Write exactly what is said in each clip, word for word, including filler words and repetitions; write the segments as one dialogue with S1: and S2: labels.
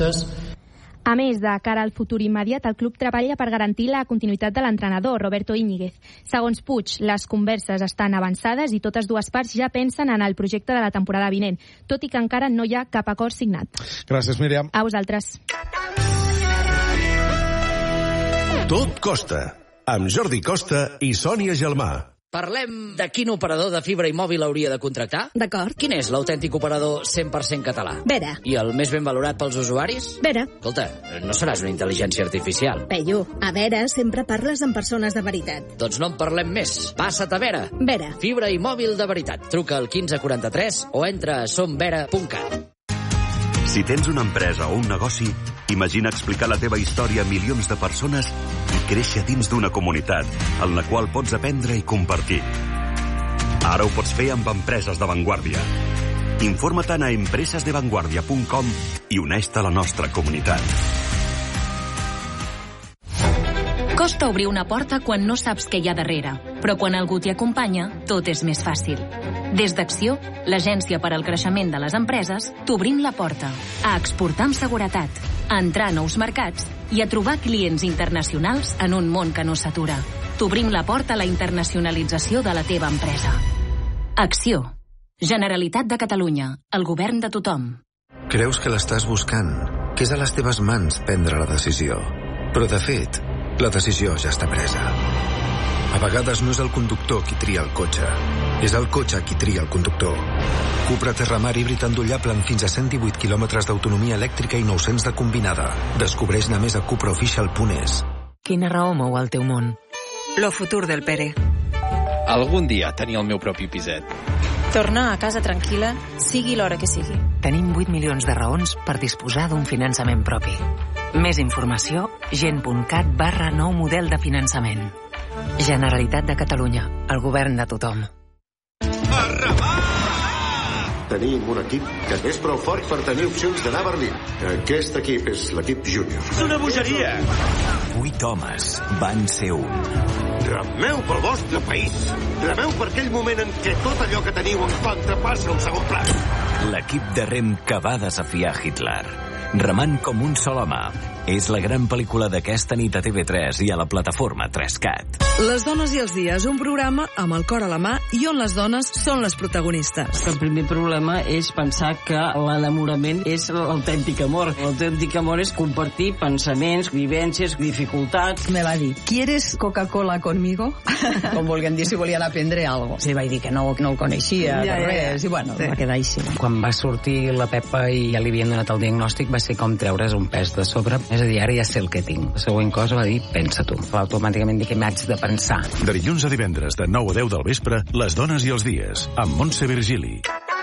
S1: futbolistes.
S2: A més, de cara al futur immediat, el club treballa per garantir la continuïtat de l'entrenador, Roberto Íñiguez. Segons Puig, les converses estan avançades i totes dues parts ja pensen en el projecte de la temporada vinent, tot i que encara no hi ha cap acord signat.
S3: Gràcies, Míriam.
S2: A vosaltres.
S4: Tot costa, amb Jordi Costa i Sònia Gelmà.
S5: Parlem de quin operador de fibra i mòbil hauria de contractar?
S6: D'acord.
S5: Quin és l'autèntic operador cent per cent català?
S6: Vera.
S5: I el més ben valorat pels usuaris?
S6: Vera.
S5: Escolta, no seràs una intel·ligència artificial.
S6: Peyu, a Vera sempre parles amb persones de veritat.
S5: Doncs no en parlem més. Passa't a Vera.
S6: Vera.
S5: Fibra i mòbil de veritat. Truca al quinze quaranta-tres o entra a somvera punt cat.
S7: Si tens una empresa o un negoci, imagina explicar la teva història a milions de persones i créixer dins d'una comunitat en la qual pots aprendre i compartir. Ara ho pots fer amb empreses de Vanguardia. Informa-te'n a empresas de vanguardia punt com i uneix-te a la nostra comunitat.
S8: Costa obrir una porta quan no saps què hi ha darrere, però quan algú t'hi acompanya, tot és més fàcil. Des d'Acció, l'agència per al creixement de les empreses, t'obrim la porta a exportar amb seguretat, a entrar a nous mercats i a trobar clients internacionals en un món que no s'atura. T'obrim la porta a la internacionalització de la teva empresa. Acció. Generalitat de Catalunya. El govern de tothom.
S9: Creus que l'estàs buscant, que és a les teves mans prendre la decisió. Però, de fet, la decisió ja està presa. A vegades no és el conductor qui tria el cotxe, és el cotxe qui tria el conductor. Cupra Terramar híbrid endollable amb fins a cent divuit quilòmetres d'autonomia elèctrica i nou-cents de combinada. Descobreix-ne més a cupra official punt es.
S10: Quina raó mou el teu món?
S11: Lo futur del Pere.
S12: Algun dia tenir el meu propi piset.
S11: Tornar a casa tranquil·la, sigui l'hora que sigui.
S10: Tenim vuit milions de raons per disposar d'un finançament propi. Més informació, gent.cat barra nou model de finançament. Generalitat de Catalunya, el govern de tothom.
S13: Tenim un equip que és prou fort per tenir opcions d'anar a Berlín. Aquest equip és l'equip júnior.
S14: És una bogeria!
S15: Vuit homes van ser un.
S13: Remeu pel vostre país. Remeu per aquell moment en què tot allò que teniu en contra passa a un segon pla.
S15: L'equip de rem que va desafiar Hitler. Remant com un sol home. És la gran pel·lícula d'aquesta nit a T V tres i a la plataforma tres cat.
S16: Les dones i els dies, un programa amb el cor a la mà i on les dones són les protagonistes.
S17: El primer problema és pensar que l'enamorament és l'autèntic amor. L'autèntic amor és compartir pensaments, vivències, dificultats.
S18: Me va dir, ¿quieres Coca-Cola conmigo? Com volguem dir, si volien aprendre alguna cosa. Sí, vaig dir que no, no ho coneixia, ja, de res, ja, ja. I bueno, sí. Va quedar així.
S10: Quan va sortir la Pepa i ja li havien donat el diagnòstic, va ser com treure's un pes de sobre. És a dir, ara ja sé el que tinc. La següent cosa va dir, pensa tu. Va automàticament dir que m'haig de pensar.
S19: De dilluns a divendres, de nou a deu del vespre, Les dones i els dies, amb Montse Virgili.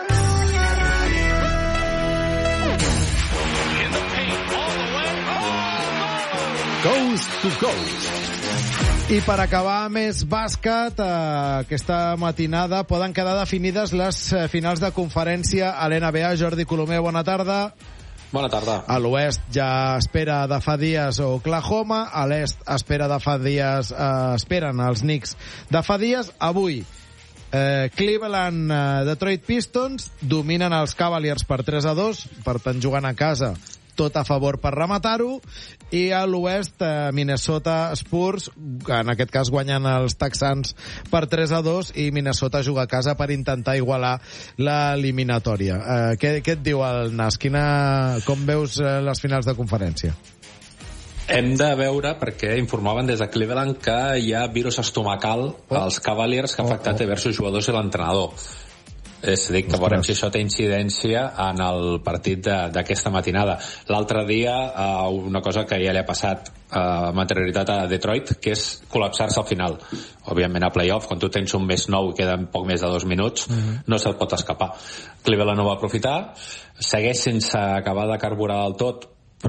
S3: Coast to Coast. I per acabar més bàsquet, eh, aquesta matinada poden quedar definides les finals de conferència a l'N B A. Jordi Colomer, bona tarda.
S20: Bona tarda.
S3: A l'oest ja espera de fa dies Oklahoma, a l'est espera de fa dies, eh, esperen els Knicks de fa dies. Avui, eh, Cleveland, eh, Detroit Pistons dominen els Cavaliers per tres a dos, per tant jugant a casa, tot a favor per rematar-ho, i a l'oest eh, Minnesota Spurs, en aquest cas guanyen els Texans per tres a dos, i Minnesota juga a casa per intentar igualar l'eliminatòria. Eh, què, què et diu el Nas? Quina, com veus eh, les finals de conferència?
S20: Hem de veure, perquè informaven des de Cleveland que hi ha virus estomacal als Cavaliers que ha afectat oh, oh. diversos jugadors i l'entrenador. És a dir, que veurem si això té incidència en el partit d'aquesta matinada. L'altre dia, uh, una cosa que ja li ha passat uh, amb anterioritat a Detroit, que és col·lapsar-se al final. Òbviament a playoff, quan tu tens un més nou i queden poc més de dos minuts, uh-huh. no se'l pot escapar. Cleveland no va aprofitar, segueix sense acabar de carburar del tot, però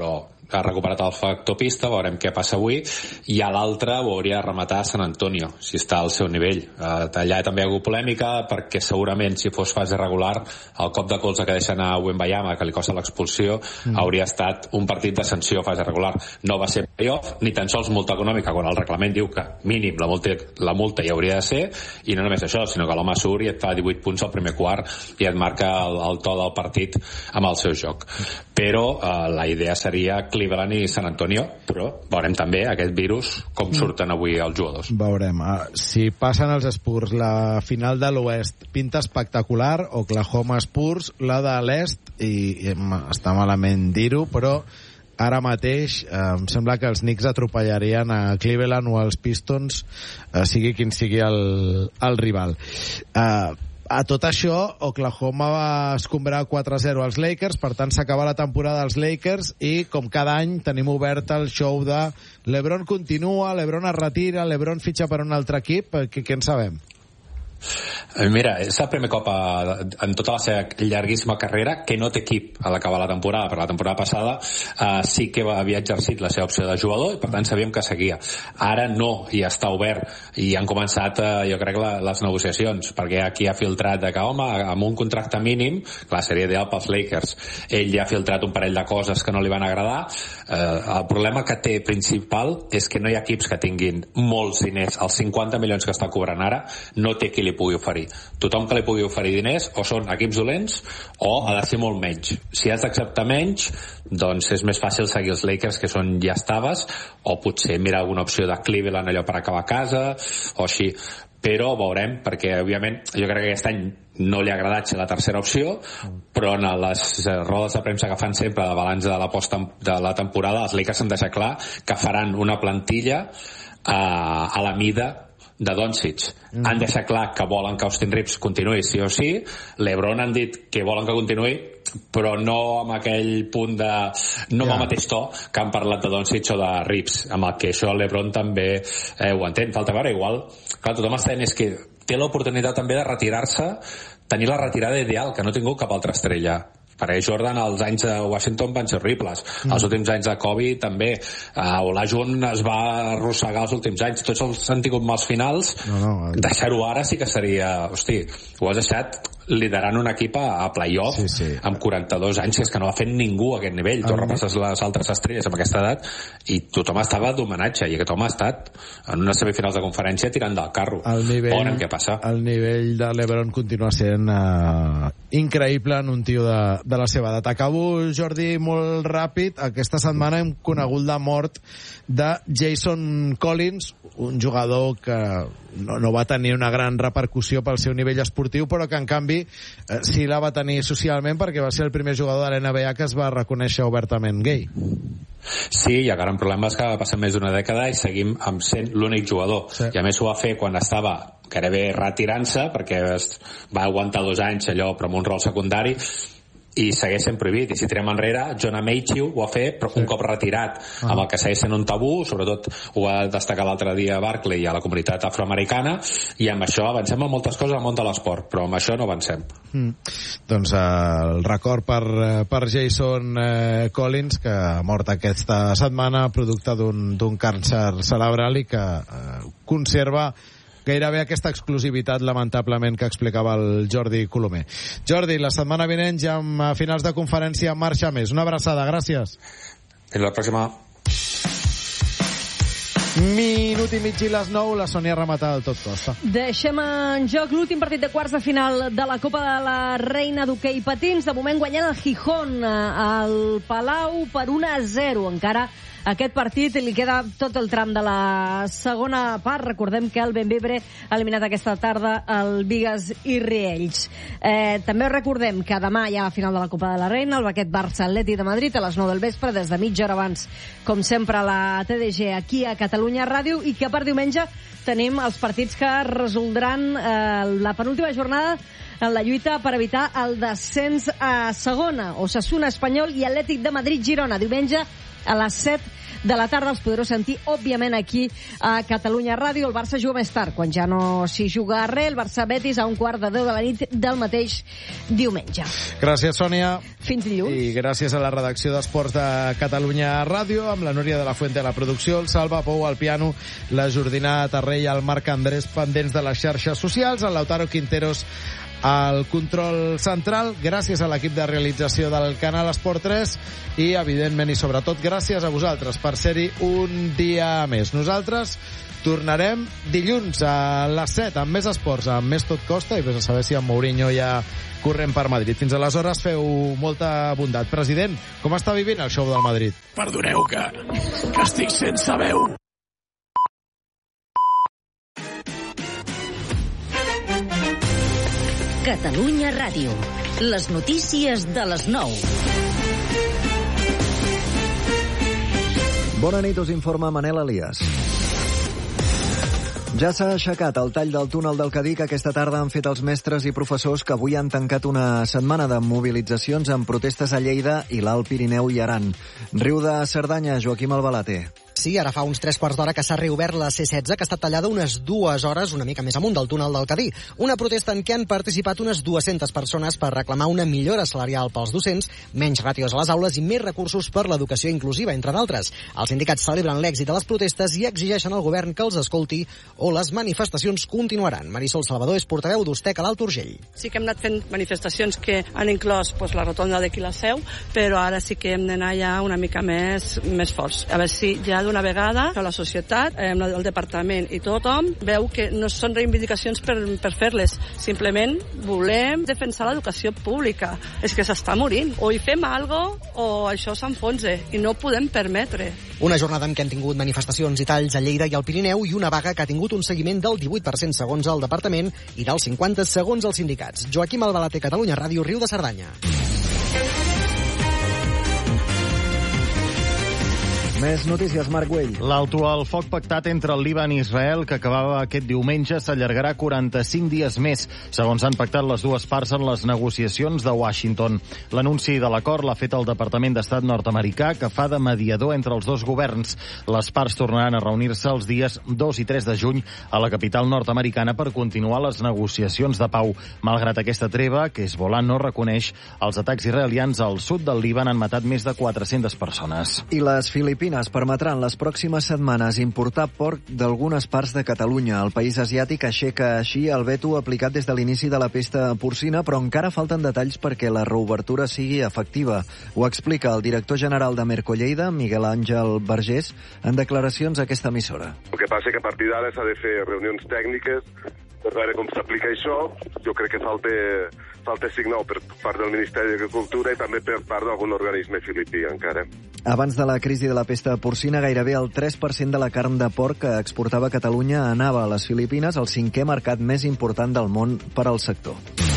S20: ha recuperat el factor pista, veurem què passa avui, i a l'altre ho hauria de rematar San Antonio, si està al seu nivell. Uh, allà també hi ha hagut polèmica, perquè segurament si fos fase regular, el cop de colze que deixa anar a Wembayama, que li costa l'expulsió, mm. hauria estat un partit de sanció a fase regular. No va ser playoff, ni tan sols multa econòmica, quan el reglament diu que mínim la multa, la multa hi hauria de ser, i no només això, sinó que l'home surt i et fa divuit punts al primer quart i et marca el, el to del partit amb el seu joc. Però uh, la idea seria Cleveland i San Antonio, però veurem també aquest virus com surten avui els jugadors.
S3: Veurem. Uh, si passen els Spurs, la final de l'Oest pinta espectacular, Oklahoma Spurs, la de l'Est, i, i està malament dir-ho, però ara mateix eh, em sembla que els Knicks atropellarien a Cleveland o als Pistons, eh, sigui quin sigui el, el rival. Eh, A tot això, Oklahoma va escombrar quatre a zero als Lakers, per tant s'acaba la temporada als Lakers i, com cada any, tenim obert el show de LeBron continua, LeBron es retira, LeBron fitxa per un altre equip. Què, què en sabem?
S20: Mira, és el primer cop a, en tota la seva llarguíssima carrera que no té equip a l'acabar la temporada. Per la temporada passada eh, sí que havia exercit la seva opció de jugador i per tant sabíem que seguia. Ara no, i està obert, i han començat eh, jo crec la, les negociacions, perquè aquí ha filtrat de que home, amb un contracte mínim, clar, seria ideal pels Lakers, ell ja ha filtrat un parell de coses que no li van agradar. Eh, el problema que té principal és que no hi ha equips que tinguin molts diners. Els cinquanta milions que està cobrant ara no té qui li pugui oferir. Tothom que li pugui oferir diners o són equips dolents o ha de ser molt menys. Si has d'acceptar menys, doncs és més fàcil seguir els Lakers, que són ja estaves, o potser mirar alguna opció de Cleveland, allò per acabar a casa o així. Però veurem, perquè òbviament jo crec que aquest any no li ha agradat ser la tercera opció, però en les rodes de premsa que fan sempre de balanç de la post de la temporada, els Lakers han deixat clar que faran una plantilla a, a la mida de Doncic. Mm. Han deixat clar que volen que Austin Reeves continuï sí o sí. LeBron han dit que volen que continuï, però no amb aquell punt de... no amb yeah. el mateix to que han parlat de Doncic o de Reeves, amb el que això LeBron també eh, ho entén. Falta veure, igual, clar, tothom està dient és que té l'oportunitat també de retirar-se, tenir la retirada ideal, que no ha tingut cap altra estrella. perquè Jordan els anys de Washington van ser horribles, mm. els últims anys de Kobe també, uh, Olajuwon es va arrossegar els últims anys, tots els han tingut mals finals, no, no, el... deixar-ho ara sí que seria, hosti, ho has deixat liderant un equip a, a playoff sí, sí. amb quaranta-dos anys, que és que no va fer ningú a aquest nivell, tu repasses les altres estrelles amb aquesta edat i tothom estava d'homenatge i aquest home ha estat en unes semifinals de conferència tirant del carro, veurem què passa.
S3: El nivell de LeBron continua sent uh, increïble en un tio de, de la seva edat. Acabo, Jordi, molt ràpid. Aquesta setmana hem conegut la mort de Jason Collins, un jugador que no, no va tenir una gran repercussió pel seu nivell esportiu, però que en canvi eh, sí la va tenir socialment perquè va ser el primer jugador de l'N B A que es va reconèixer obertament gay.
S20: Sí, i el gran problema és que va passar més d'una dècada i seguim amb sent l'únic jugador. Sí. I a més ho va fer quan estava gairebé retirant-se, perquè va aguantar dos anys allò, però amb un rol secundari, i segueix sent prohibit. I si tirem enrere, John Amaechi ho va fer, però un cop retirat, ah. amb el que segueix sent un tabú, sobretot ho va destacar l'altre dia a Barclay i a la comunitat afroamericana, i amb això avancem en moltes coses al món de l'esport, però amb això no avancem.
S3: Mm. Doncs eh, el record per, per Jason eh, Collins, que ha mort aquesta setmana producte d'un càncer cerebral i que eh, conserva gairebé aquesta exclusivitat, lamentablement, que explicava el Jordi Colomer. Jordi, la setmana vinent ja amb finals de conferència marxa més. Una abraçada, gràcies.
S20: Fins la pròxima.
S3: Minut i mig i les nou, la Sònia rematada del tot costa.
S1: Deixem en joc l'últim partit de quarts de final de la Copa de la Reina d'hoquei patins. De moment guanyant el Gijón al Palau per un a zero. Encara aquest partit li queda tot el tram de la segona part. Recordem que el Bembebre ha eliminat aquesta tarda el Bigues i Riells. Eh, també recordem que demà hi ha la final de la Copa de la Reina, el Baquet Barça Atleti de Madrid a les nou del vespre, des de mitja hora abans, com sempre, a la T D G aquí a Catalunya Ràdio, i que per diumenge tenim els partits que resoldran eh, la penúltima jornada en la lluita per evitar el descens a segona. Osasuna Espanyol i Atlètic de Madrid Girona, diumenge a les set de la tarda. Els podreu sentir, òbviament, aquí a Catalunya Ràdio. El Barça juga més tard, quan ja no s'hi juga res. El Barça-Betis a un quart de deu de la nit del mateix diumenge.
S3: Gràcies, Sònia.
S1: Fins dilluns.
S3: I gràcies a la redacció d'Esports de Catalunya Ràdio, amb la Núria de la Fuente a la producció, el Salva Pou al piano, la Jordina Tarrell, el Marc Andrés pendents de les xarxes socials, el Lautaro Quinteros al control central. Gràcies a l'equip de realització del canal Esport tres i, evidentment i sobretot, gràcies a vosaltres per ser-hi un dia més. Nosaltres tornarem dilluns a les set amb més esports, amb més Tot Costa, i vés a saber si en Mourinho ja corrent per Madrid. Fins aleshores, feu molta bondat. President, com està vivint el show del Madrid?
S19: Perdoneu que, que estic sense veu.
S14: Catalunya Ràdio. Les notícies de les nou.
S21: Bona nit, us informa Manel Elias. Ja s'ha aixecat el tall del túnel del Cadí que aquesta tarda han fet els mestres i professors que avui han tancat una setmana de mobilitzacions amb protestes a Lleida i l'Alt Pirineu i Aran. Riu de Cerdanya, Joaquim Albalate.
S22: Sí, ara fa uns tres quarts d'hora que s'ha reobert la C setze, que ha estat tallada unes dues hores, una mica més amunt del túnel del Cadí. Una protesta en què han participat unes dues-centes persones per reclamar una millora salarial pels docents, menys ràtios a les aules i més recursos per l'educació inclusiva, entre d'altres. Els sindicats celebren l'èxit de les protestes i exigeixen al govern que els escolti o les manifestacions continuaran. Marisol Salvador és portaveu d'Ustec a l'Alt Urgell.
S23: Sí que hem anat fent manifestacions que han inclòs pues, la rotonda d'aquí la Seu, però ara sí que hem d'anar ja una mica més, més forts. A veure si ja d'una vegada la societat, el departament i tothom veu que no són reivindicacions per, per fer-les. Simplement volem defensar l'educació pública. És que s'està morint. O hi fem alguna cosa o això s'enfonsa i no ho podem permetre.
S22: Una jornada en què han tingut manifestacions i talls a Lleida i al Pirineu i una vaga que ha tingut un seguiment del divuit per cent segons el departament i del cinquanta segons els sindicats. Joaquim Albalate, Catalunya Ràdio, Riu de Cerdanya.
S21: Més notícies, Marc Güell.
S24: L'alto al foc pactat entre el Líban i Israel, que acabava aquest diumenge, s'allargarà quaranta-cinc dies més, segons han pactat les dues parts en les negociacions de Washington. L'anunci de l'acord l'ha fet el Departament d'Estat nord-americà, que fa de mediador entre els dos governs. Les parts tornaran a reunir-se els dies dos i tres de juny a la capital nord-americana per continuar les negociacions de pau. Malgrat aquesta treva, que Hezbollah no reconeix, els atacs israelians al sud del Líban han matat més de quatre-centes persones.
S21: I les Filipines permetran les pròximes setmanes importar porc d'algunes parts de Catalunya. El país asiàtic aixeca així el veto aplicat des de l'inici de la pesta porcina, però encara falten detalls perquè la reobertura sigui efectiva. Ho explica el director general de Mercolleida, Miguel Àngel Vergés, en declaracions a aquesta emissora.
S25: El que passa és que a partir d'ara s'ha de fer reunions tècniques per veure com s'aplica això. Jo crec que falta, falta signar per part del Ministeri d'Agricultura i també per part d'algun organisme filipí encara.
S21: Abans de la crisi de la pesta porcina, gairebé el tres per cent de la carn de porc que exportava Catalunya anava a les Filipines, el cinquè mercat més important del món per al sector.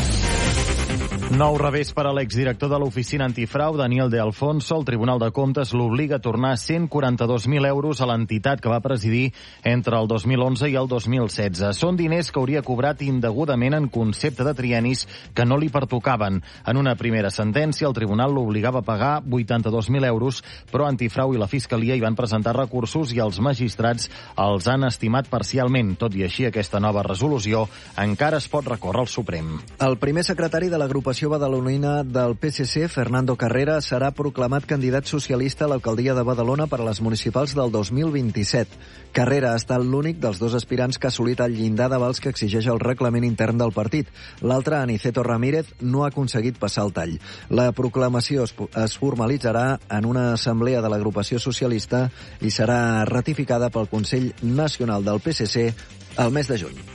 S24: Nou revés per a l'exdirector de l'Oficina Antifrau, Daniel de Alfonso. El Tribunal de Comptes l'obliga a tornar cent quaranta-dos mil euros a l'entitat que va presidir entre el dos mil onze i el dos mil setze. Són diners que hauria cobrat indegudament en concepte de triennis que no li pertocaven. En una primera sentència, el tribunal l'obligava a pagar vuitanta-dos mil euros, però Antifrau i la Fiscalia hi van presentar recursos i els magistrats els han estimat parcialment. Tot i així, aquesta nova resolució encara es pot recórrer al Suprem.
S21: El primer secretari de l'agrupació badalonina del P S C, Fernando Carrera, serà proclamat candidat socialista a l'alcaldia de Badalona per a les municipals del dos mil vint-i-set. Carrera ha estat l'únic dels dos aspirants que ha assolit el llindar d'avals que exigeix el reglament intern del partit. L'altre, Aniceto Ramírez, no ha aconseguit passar el tall. La proclamació es, es formalitzarà en una assemblea de l'agrupació socialista i serà ratificada pel Consell Nacional del P S C el mes de juny.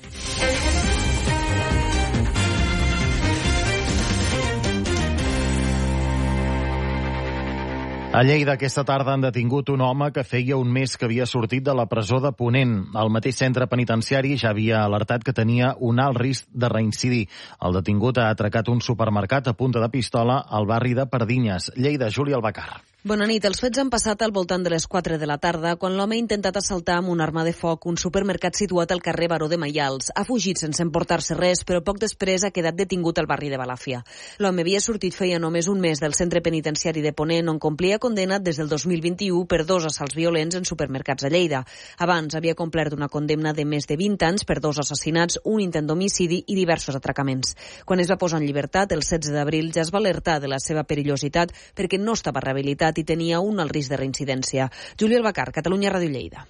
S24: A Lleida aquesta tarda han detingut un home que feia un mes que havia sortit de la presó de Ponent. El mateix centre penitenciari ja havia alertat que tenia un alt risc de reincidir. El detingut ha atracat un supermercat a punta de pistola al barri de Pardinyes. Lleida, Júlia Albacar.
S2: Bona nit. Els fets han passat al voltant de les quatre de la tarda, quan l'home ha intentat assaltar amb una arma de foc un supermercat situat al carrer Baró de Maials. Ha fugit sense emportar-se res, però poc després ha quedat detingut al barri de Balàfia. L'home havia sortit feia només un mes del centre penitenciari de Ponent, on complia condemna des del dos mil vint-i-u per dos assalts violents en supermercats a Lleida. Abans havia complert una condemna de més de vint anys per dos assassinats, un intent d'homicidi i diversos atracaments. Quan es va posar en llibertat, el setze d'abril, ja es va alertar de la seva perillositat perquè no estava rehabilitat i tenia un alt risc de reincidència. Júlia Albacar, Catalunya Ràdio Lleida.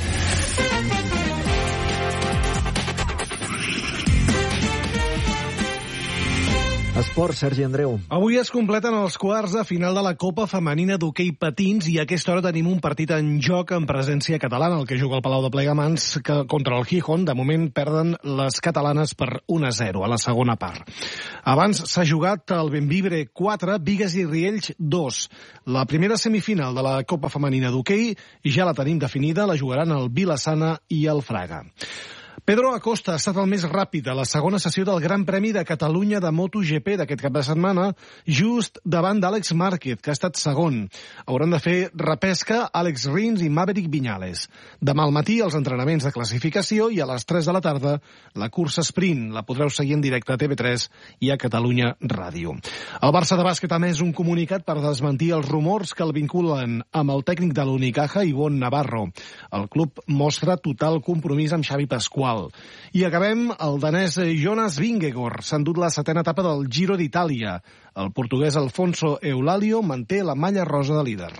S21: Esport, Sergi Andreu.
S4: Avui es completen els quarts de final de la Copa Femenina d'Hoquei Patins i a aquesta hora tenim un partit en joc en presència catalana, el que juga al Palau de Plegamans que, contra el Gijón. De moment perden les catalanes per un a zero a la segona part. Abans s'ha jugat el Benvibre quatre, Bigues i Riells dos. La primera semifinal de la Copa Femenina d'Hoquei ja la tenim definida, la jugaran el Vilassana i el Fraga. Pedro Acosta ha estat el més ràpid a la segona sessió del Gran Premi de Catalunya de MotoGP d'aquest cap de setmana, just davant d'Àlex Márquez, que ha estat segon. Hauran de fer repesca Àlex Rins i Maverick Viñales. Demà al matí els entrenaments de classificació i a les tres de la tarda la cursa sprint. La podreu seguir en directe a T V tres i a Catalunya Ràdio. El Barça de bàsquet ha emès un comunicat per desmentir els rumors que el vinculen amb el tècnic de l'Unicaja, Ivonne Navarro. El club mostra total compromís amb Xavi Pasqual. I acabem, el danès Jonas Vingegaard s'ha endut la setena etapa del Giro d'Itàlia. El portuguès Alfonso Eulalio manté la malla rosa de líder.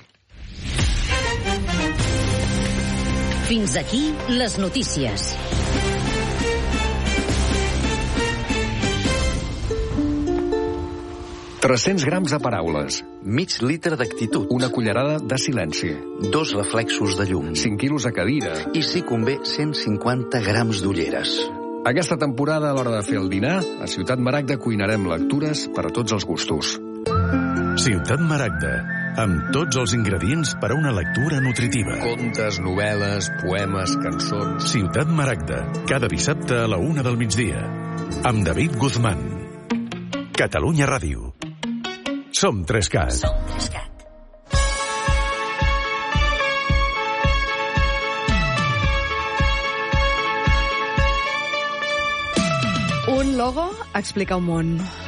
S14: Fins aquí les notícies.
S5: tres-cents grams de paraules. Mig litre d'actitud. Una cullerada de silenci.
S6: Dos reflexos de llum.
S5: cinc quilos a cadira.
S6: I si convé, cent cinquanta grams d'ulleres.
S5: Aquesta temporada, a l'hora de fer el dinar, a Ciutat Maragda cuinarem lectures per a tots els gustos.
S19: Ciutat Maragda, amb tots els ingredients per a una lectura nutritiva.
S5: Contes, novel·les, poemes, cançons...
S19: Ciutat Maragda, cada dissabte a la una del migdia. Amb David Guzmán. Catalunya Ràdio. Som tres-cat.
S14: Som tres-cat.
S16: Un logo explica un món.